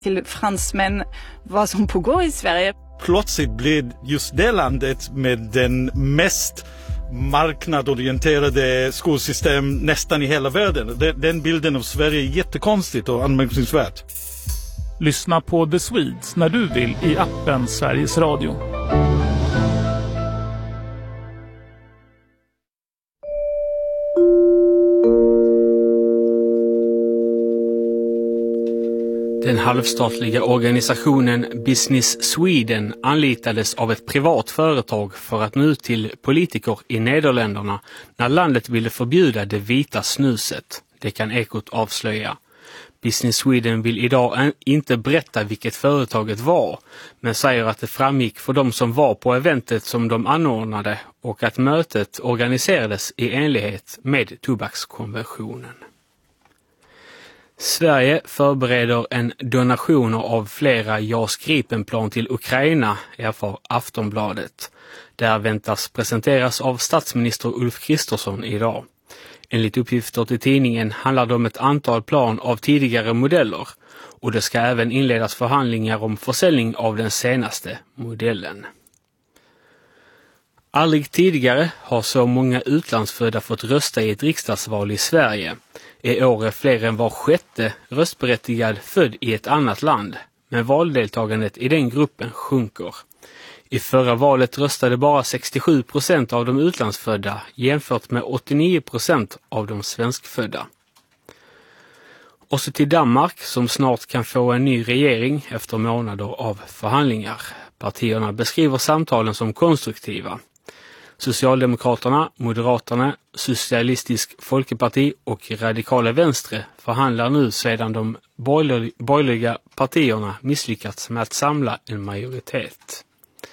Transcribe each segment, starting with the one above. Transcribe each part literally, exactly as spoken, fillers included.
till fransmän vad som pågår i Sverige. Plötsligt blev just det landet med den mest marknadorienterade skolsystem nästan i hela världen. Den bilden av Sverige är jättekonstigt och anmärkningsvärt. Lyssna på The Swedes när du vill i appen Sveriges Radio. Den halvstatliga organisationen Business Sweden anlitades av ett privat företag för att nå ut till politiker i Nederländerna när landet ville förbjuda det vita snuset. Det kan Ekot avslöja. Business Sweden vill idag inte berätta vilket företaget var, men säger att det framgick för de som var på eventet som de anordnade och att mötet organiserades i enlighet med tobakskonventionen. Sverige förbereder en donation av flera JAS Gripenplan till Ukraina, erfar Aftonbladet. Där väntas presenteras av statsminister Ulf Kristersson idag. Enligt uppgifter till tidningen handlar det om ett antal plan av tidigare modeller och det ska även inledas förhandlingar om försäljning av den senaste modellen. Aldrig tidigare har så många utlandsfödda fått rösta i ett riksdagsval i Sverige. I år är fler än var sjätte röstberättigad född i ett annat land, men valdeltagandet i den gruppen sjunker. I förra valet röstade bara sextiosju procent av de utlandsfödda jämfört med åttionio procent av de svenskfödda. Och så till Danmark som snart kan få en ny regering efter månader av förhandlingar. Partierna beskriver samtalen som konstruktiva. Socialdemokraterna, Moderaterna, Socialistisk Folkeparti och Radikala Venstre förhandlar nu sedan de borgerliga partierna misslyckats med att samla en majoritet.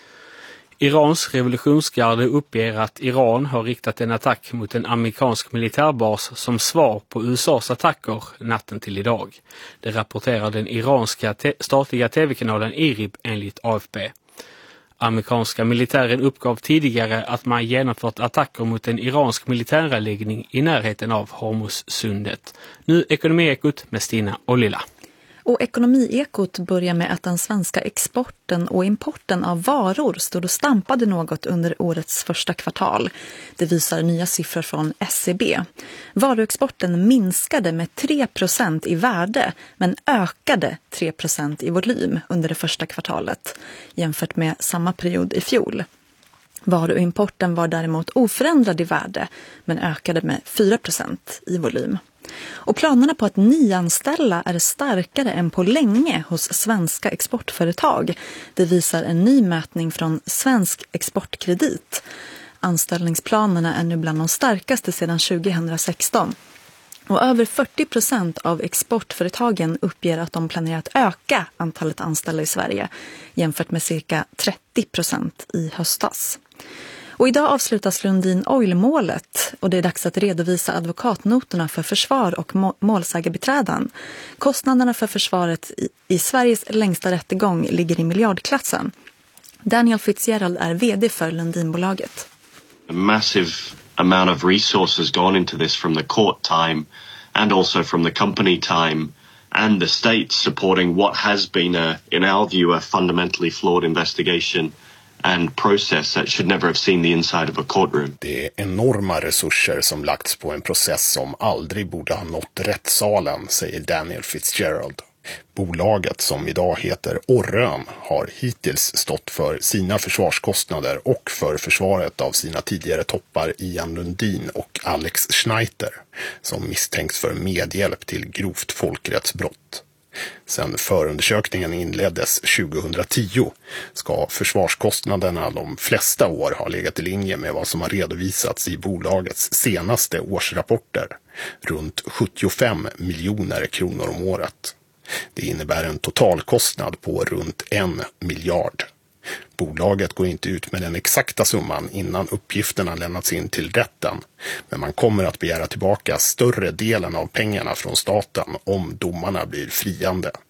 Irans revolutionsgarde uppger att Iran har riktat en attack mot en amerikansk militärbas som svar på U S A:s attacker natten till idag. Det rapporterar den iranska te- statliga tv-kanalen IRIB enligt A F P. Amerikanska militären uppgav tidigare att man genomfört attacker mot en iransk militäranläggning i närheten av Hormuzsundet. Nu Ekonomiekot med Stina och Lilla. Och Ekonomiekot börjar med att den svenska exporten och importen av varor stod och stampade något under årets första kvartal. Det visar nya siffror från S C B. Varuexporten minskade med tre procent i värde men ökade tre procent i volym under det första kvartalet jämfört med samma period i fjol. Varuimporten var däremot oförändrad i värde men ökade med fyra procent i volym. Och planerna på att nyanställa är starkare än på länge hos svenska exportföretag. Det visar en ny mätning från Svensk Exportkredit. Anställningsplanerna är nu bland de starkaste sedan tjugohundrasexton. Och över fyrtio procent av exportföretagen uppger att de planerar att öka antalet anställda i Sverige jämfört med cirka trettio procent i höstas. Och idag avslutas Lundin Oil-målet och det är dags att redovisa advokatnoterna för försvar och må- målsägarbiträden. Kostnaderna för försvaret i, i Sveriges längsta rättegång ligger i miljardklassen. Daniel Fitzgerald är vd för Lundinbolaget. A massive amount of resources gone into this from the court time and also from the company time and the state supporting what has been, a, in our view, a fundamentally flawed investigation and process that should never have seen the inside of a courtroom. Det är enorma resurser som lagts på en process som aldrig borde ha nått rättssalen, säger Daniel Fitzgerald. Bolaget, som idag heter Orrön, har hittills stått för sina försvarskostnader och för försvaret av sina tidigare toppar Ian Lundin och Alex Schneiter, som misstänks för medhjälp till grovt folkrättsbrott. Sedan förundersökningen inleddes tjugohundratio ska försvarskostnaderna de flesta år ha legat i linje med vad som har redovisats i bolagets senaste årsrapporter, runt sjuttiofem miljoner kronor om året. Det innebär en totalkostnad på runt en miljard. Bolaget går inte ut med den exakta summan innan uppgifterna lämnats in till rätten, men man kommer att begära tillbaka större delen av pengarna från staten om domarna blir friande.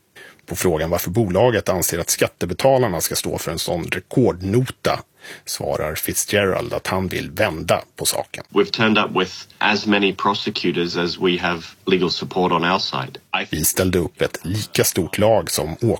På frågan varför bolaget anser att skattebetalarna ska stå för en sån rekordnota svarar Fitzgerald att han vill vända på saken. We've turned up with as many prosecutors as we have legal support on our side. Vi ställde upp ett lika stort lag som